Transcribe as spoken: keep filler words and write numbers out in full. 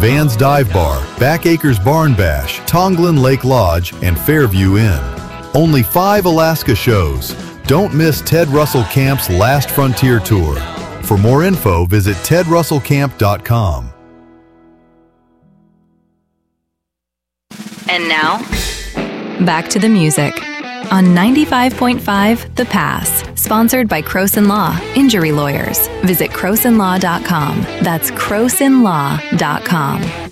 Van's Dive Bar, Backacres Barn Bash, Tonglin Lake Lodge, and Fairview Inn. Only five Alaska shows. Don't miss Ted Russell Camp's Last Frontier Tour. For more info, visit ted russell camp dot com. And now, back to the music on ninety-five point five The Pass, sponsored by Croson Law, Injury Lawyers. Visit croson law dot com. That's croson law dot com.